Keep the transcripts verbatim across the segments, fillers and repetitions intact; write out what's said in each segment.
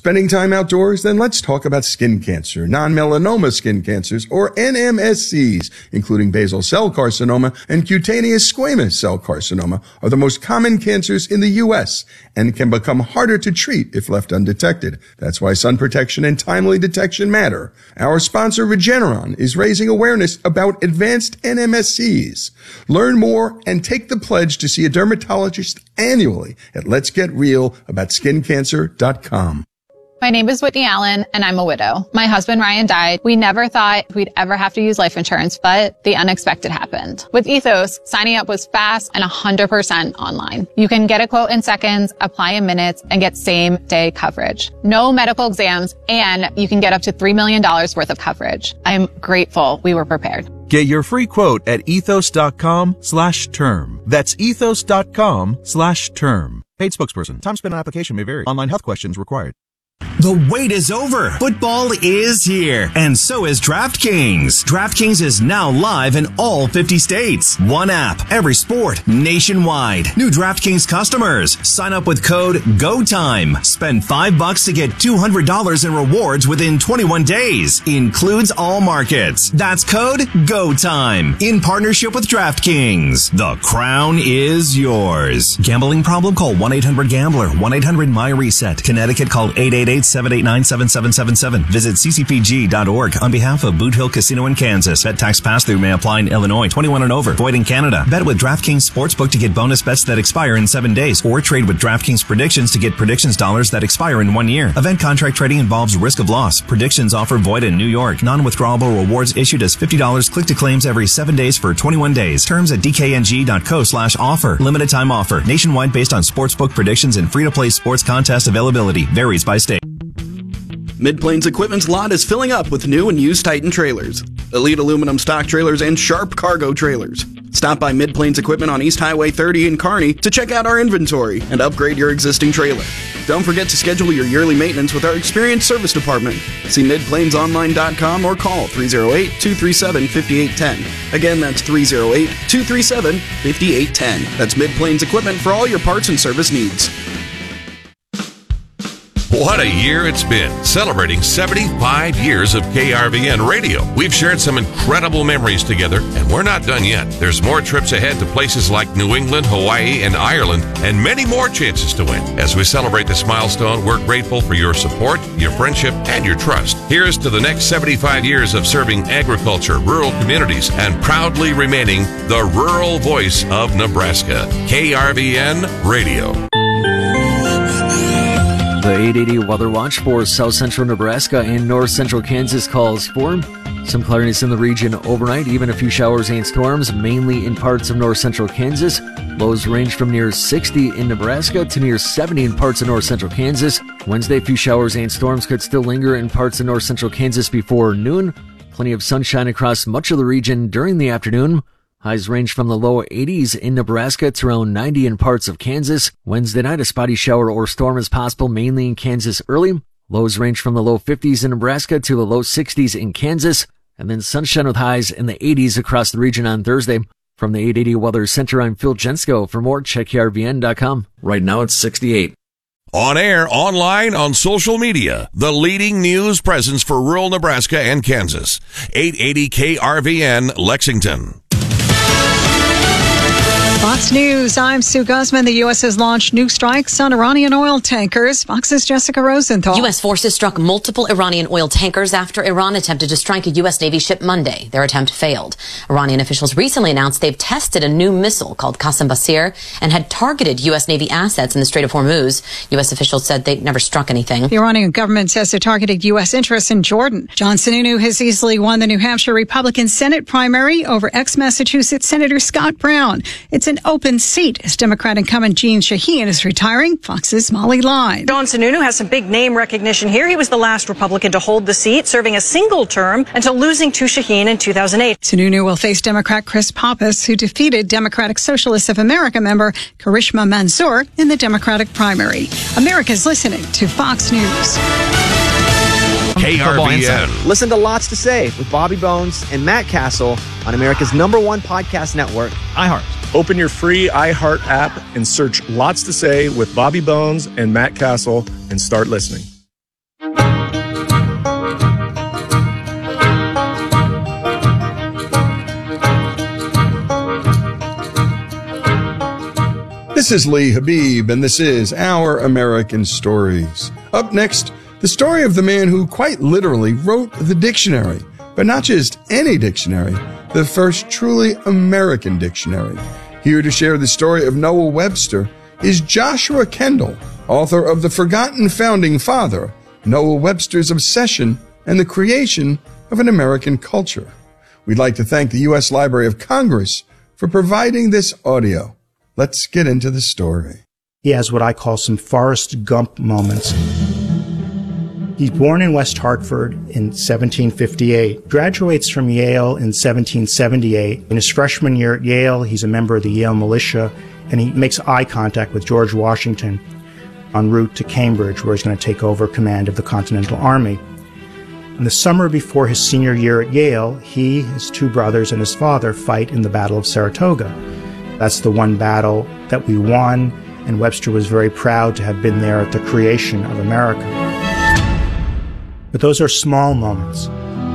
Spending time outdoors? Then let's talk about skin cancer. Non-melanoma skin cancers, or N M S Cs, including basal cell carcinoma and cutaneous squamous cell carcinoma, are the most common cancers in the U S and can become harder to treat if left undetected. That's why sun protection and timely detection matter. Our sponsor, Regeneron, is raising awareness about advanced N M S Cs. Learn more and take the pledge to see a dermatologist annually at lets get real about skin cancer dot com. My name is Whitney Allen, and I'm a widow. My husband, Ryan, died. We never thought we'd ever have to use life insurance, but the unexpected happened. With Ethos, signing up was fast and one hundred percent online. You can get a quote in seconds, apply in minutes, and get same-day coverage. No medical exams, and you can get up to three million dollars worth of coverage. I'm grateful we were prepared. Get your free quote at ethos.com slash term. That's ethos.com slash term. Paid spokesperson. Time spent on application may vary. Online health questions required. The wait is over. Football is here. And so is DraftKings. DraftKings is now live in all fifty states. One app, every sport, nationwide. New DraftKings customers. Sign up with code GOTIME. Spend five bucks to get two hundred dollars in rewards within twenty-one days. Includes all markets. That's code GOTIME. In partnership with DraftKings. The crown is yours. Gambling problem? Call one eight hundred gambler. one eight hundred my reset. Connecticut, call eight eight eight, seven eight nine, seven seven seven seven. Visit c c p g dot org on behalf of Boot Hill Casino in Kansas. Bet tax pass-through may apply in Illinois. twenty-one and over. Void in Canada. Bet with DraftKings Sportsbook to get bonus bets that expire in seven days. Or trade with DraftKings Predictions to get predictions dollars that expire in one year. Event contract trading involves risk of loss. Predictions offer void in New York. Non-withdrawable rewards issued as fifty dollars. Click to claims every seven days for twenty-one days. Terms at d k n g dot co slash offer. Limited time offer. Nationwide based on sportsbook predictions and free-to-play sports contest availability. Varies by state. Mid-Plains Equipment's lot is filling up with new and used Titan trailers, Elite aluminum stock trailers, and Sharp cargo trailers. Stop by Mid-Plains Equipment on East Highway thirty in Kearney to check out our inventory and upgrade your existing trailer. Don't forget to schedule your yearly maintenance with our experienced service department. See mid plains online dot com or call three oh eight, two three seven, five eight one oh. Again, that's three oh eight, two three seven, five eight one oh. That's Mid-Plains Equipment for all your parts and service needs. What a year it's been, celebrating seventy-five years of K R V N radio. We've shared some incredible memories together, and we're not done yet. There's more trips ahead to places like New England, Hawaii, and Ireland, and many more chances to win. As we celebrate this milestone, we're grateful for your support, your friendship, and your trust. Here's to the next seventy-five years of serving agriculture, rural communities, and proudly remaining the rural voice of Nebraska. K R V N Radio. The eight eighty Weather Watch for south central Nebraska and north central Kansas calls for some cloudiness in the region overnight, even a few showers and storms, mainly in parts of north central Kansas. Lows range from near sixty in Nebraska to near seventy in parts of north central Kansas. Wednesday, a few showers and storms could still linger in parts of north central Kansas before noon. Plenty of sunshine across much of the region during the afternoon. Highs range from the low eighties in Nebraska to around ninety in parts of Kansas. Wednesday night, a spotty shower or storm is possible, mainly in Kansas early. Lows range from the low fifties in Nebraska to the low sixties in Kansas. And then sunshine with highs in the eighties across the region on Thursday. From the eight eighty Weather Center, I'm Phil Jensko. For more, check K R V N dot com. Right now, it's sixty-eight. On air, online, on social media, the leading news presence for rural Nebraska and Kansas. eight eighty K R V N, Lexington. Fox News, I'm Sue Guzman. The U S has launched new strikes on Iranian oil tankers. Fox's Jessica Rosenthal. U S forces struck multiple Iranian oil tankers after Iran attempted to strike a U S Navy ship Monday. Their attempt failed. Iranian officials recently announced they've tested a new missile called Qasem Basir and had targeted U S Navy assets in the Strait of Hormuz. U S officials said they never struck anything. The Iranian government says it targeted U S interests in Jordan. John Sununu has easily won the New Hampshire Republican Senate primary over ex-Massachusetts Senator Scott Brown. It's an open seat as Democrat incumbent Jeanne Shaheen is retiring. Fox's Molly Line. John Sununu has some big name recognition here. He was the last Republican to hold the seat, serving a single term until losing to Shaheen in two thousand eight. Sununu will face Democrat Chris Pappas, who defeated Democratic Socialists of America member Karishma Mansour in the Democratic primary. America's listening to Fox News. K R V N. Listen to Lots to Say with Bobby Bones and Matt Castle on America's number one podcast network, iHeart. Open your free iHeart app and search Lots to Say with Bobby Bones and Matt Castle and start listening. This is Lee Habib, and this is Our American Stories. Up next, the story of the man who quite literally wrote the dictionary, but not just any dictionary, the first truly American dictionary. Here to share the story of Noah Webster is Joshua Kendall, author of The Forgotten Founding Father, Noah Webster's Obsession and the Creation of an American Culture. We'd like to thank the U S Library of Congress for providing this audio. Let's get into the story. He has what I call some Forrest Gump moments. He's born in West Hartford in seventeen fifty-eight, graduates from Yale in seventeen seventy-eight. In his freshman year at Yale, he's a member of the Yale militia, and he makes eye contact with George Washington en route to Cambridge, where he's going to take over command of the Continental Army. In the summer before his senior year at Yale, he, his two brothers, and his father fight in the Battle of Saratoga. That's the one battle that we won, and Webster was very proud to have been there at the creation of America. But those are small moments.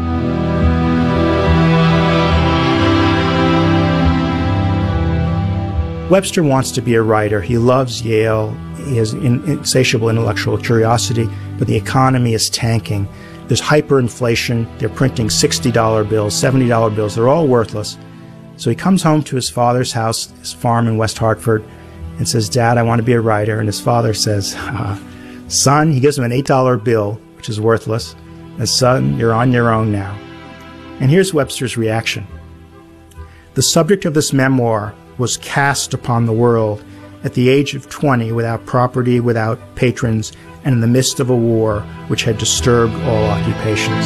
Webster wants to be a writer. He loves Yale. He has insatiable intellectual curiosity, but the economy is tanking. There's hyperinflation. They're printing sixty dollar bills, seventy dollar bills. They're all worthless. So he comes home to his father's house, his farm in West Hartford, and says, "Dad, I want to be a writer." And his father says, uh, "Son," he gives him an eight dollar bill, which is worthless. And "Son, you're on your own now." And here's Webster's reaction. The subject of this memoir was cast upon the world at the age of twenty, without property, without patrons, and in the midst of a war which had disturbed all occupations.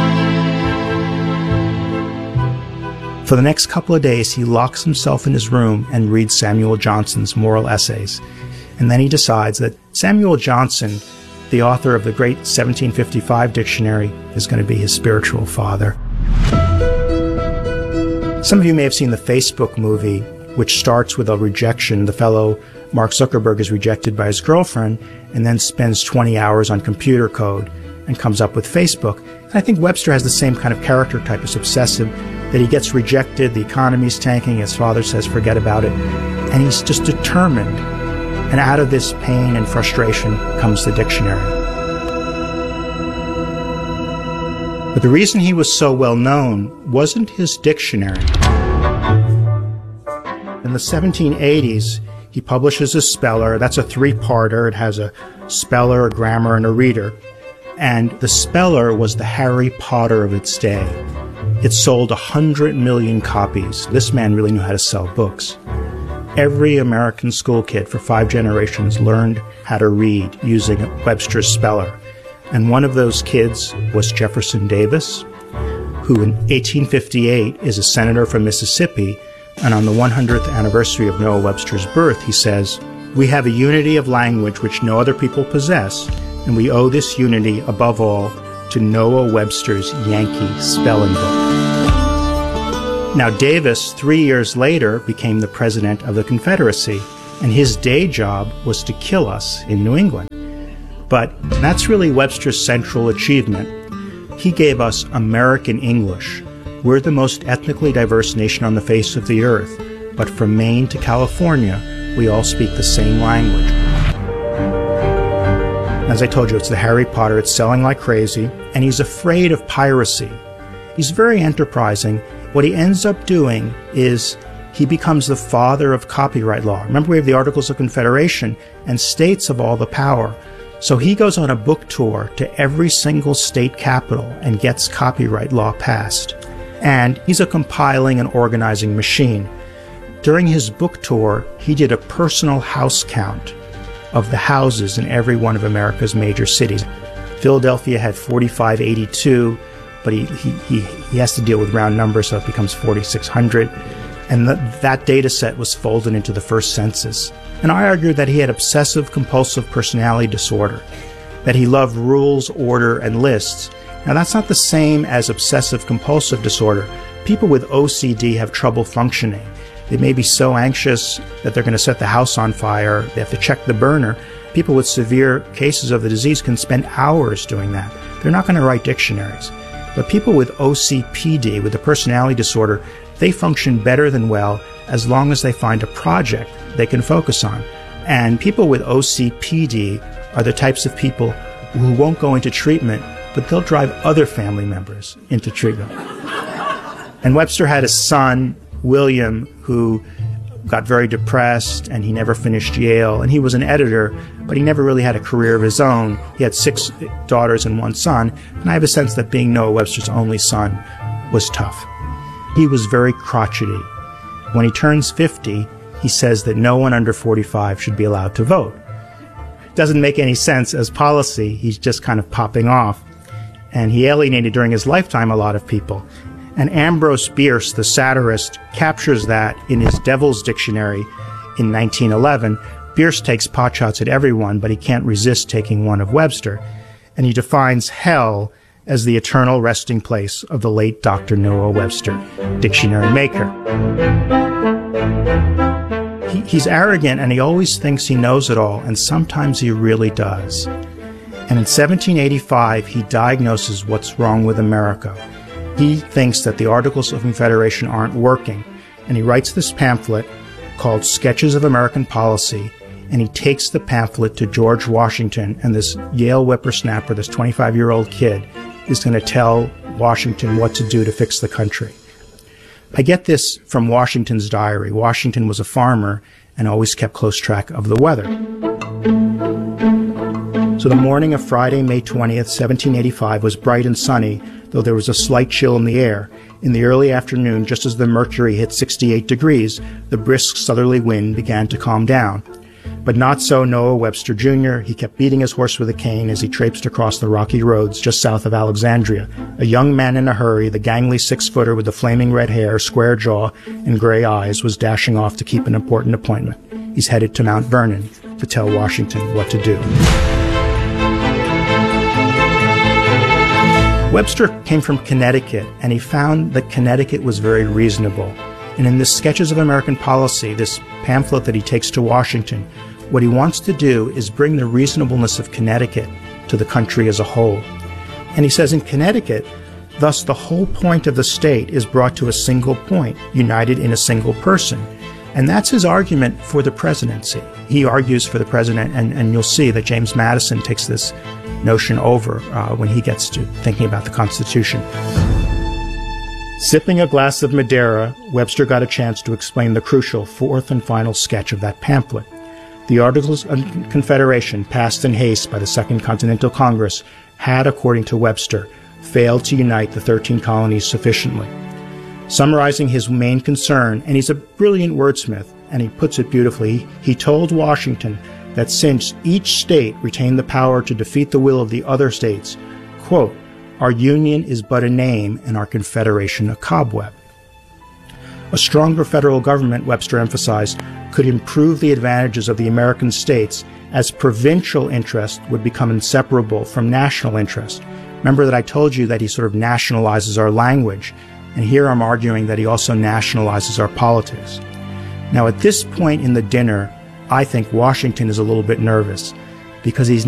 For the next couple of days, he locks himself in his room and reads Samuel Johnson's moral essays. And then he decides that Samuel Johnson, the author of the great seventeen fifty-five dictionary, is going to be his spiritual father. Some of you may have seen the Facebook movie, which starts with a rejection. The fellow Mark Zuckerberg is rejected by his girlfriend and then spends twenty hours on computer code and comes up with Facebook. And I think Webster has the same kind of character type. It's obsessive, that he gets rejected, the economy's tanking, his father says forget about it, and he's just determined. And out of this pain and frustration comes the dictionary. But the reason he was so well known wasn't his dictionary. In the seventeen eighties, he publishes a speller. That's a three-parter. It has a speller, a grammar, and a reader. And the speller was the Harry Potter of its day. It sold one hundred million copies. This man really knew how to sell books. Every American school kid for five generations learned how to read using Webster's speller. And one of those kids was Jefferson Davis, who in eighteen fifty-eight is a senator from Mississippi. And on the one hundredth anniversary of Noah Webster's birth, he says, "We have a unity of language which no other people possess, and we owe this unity, above all, to Noah Webster's Yankee spelling book." Now, Davis, three years later, became the president of the Confederacy, and his day job was to kill us in New England. But that's really Webster's central achievement. He gave us American English. We're the most ethnically diverse nation on the face of the earth, but from Maine to California, we all speak the same language. As I told you, it's the Harry Potter. It's selling like crazy, and he's afraid of piracy. He's very enterprising. What he ends up doing is he becomes the father of copyright law. Remember, we have the Articles of Confederation, and states have all the power. So he goes on a book tour to every single state capital and gets copyright law passed. And he's a compiling and organizing machine. During his book tour, he did a personal house count of the houses in every one of America's major cities. Philadelphia had forty-five eighty-two, but he, he, he, he has to deal with round numbers, so it becomes forty-six hundred. And the, that data set was folded into the first census. And I argue that he had obsessive-compulsive personality disorder, that he loved rules, order, and lists. Now, that's not the same as obsessive-compulsive disorder. People with O C D have trouble functioning. They may be so anxious that they're going to set the house on fire, they have to check the burner. People with severe cases of the disease can spend hours doing that. They're not going to write dictionaries. But people with O C P D, with the personality disorder, they function better than well. as long as they find a project they can focus on. And people with O C P D are the types of people who won't go into treatment, but they'll drive other family members into treatment. And Webster had a son, William, who got very depressed, and he never finished Yale. And he was an editor, but he never really had a career of his own. He had six daughters and one son, and I have a sense that being Noah Webster's only son was tough. He was very crotchety. When he turns fifty, he says that no one under forty-five should be allowed to vote. Doesn't make any sense as policy. He's just kind of popping off. And he alienated during his lifetime a lot of people. And Ambrose Bierce, the satirist, captures that in his Devil's Dictionary in nineteen eleven. Bierce takes potshots at everyone, but he can't resist taking one of Webster. And he defines hell as the eternal resting place of the late Doctor Noah Webster, dictionary maker. He, he's arrogant, and he always thinks he knows it all, and sometimes he really does. And in seventeen eighty-five, he diagnoses what's wrong with America. He thinks that the Articles of Confederation aren't working, and he writes this pamphlet called Sketches of American Policy, and he takes the pamphlet to George Washington, and this Yale whippersnapper, this twenty-five-year-old kid, is going to tell Washington what to do to fix the country. I get this from Washington's diary. Washington was a farmer and always kept close track of the weather. So the morning of Friday, May twentieth, seventeen eighty-five was bright and sunny, though there was a slight chill in the air. In the early afternoon, just as the mercury hit sixty-eight degrees, the brisk southerly wind began to calm down. But not so Noah Webster Junior He kept beating his horse with a cane as he traipsed across the rocky roads just south of Alexandria. A young man in a hurry, the gangly six-footer with the flaming red hair, square jaw, and gray eyes was dashing off to keep an important appointment. He's headed to Mount Vernon to tell Washington what to do. Webster came from Connecticut, and he found that Connecticut was very reasonable. And in this Sketches of American Policy, this pamphlet that he takes to Washington, what he wants to do is bring the reasonableness of Connecticut to the country as a whole. And he says in Connecticut, thus the whole point of the state is brought to a single point, united in a single person. And that's his argument for the presidency. He argues for the president, and, and you'll see that James Madison takes this notion over uh, when he gets to thinking about the Constitution. Sipping a glass of Madeira, Webster got a chance to explain the crucial fourth and final sketch of that pamphlet. The Articles of Confederation, passed in haste by the Second Continental Congress, had, according to Webster, failed to unite the thirteen colonies sufficiently. Summarizing his main concern, and he's a brilliant wordsmith, and he puts it beautifully, he told Washington that since each state retained the power to defeat the will of the other states, quote, our union is but a name and our confederation a cobweb. A stronger federal government, Webster emphasized, could improve the advantages of the American states as provincial interest would become inseparable from national interest. Remember that I told you that he sort of nationalizes our language, and here I'm arguing that he also nationalizes our politics. Now, at this point in the dinner, I think Washington is a little bit nervous because he's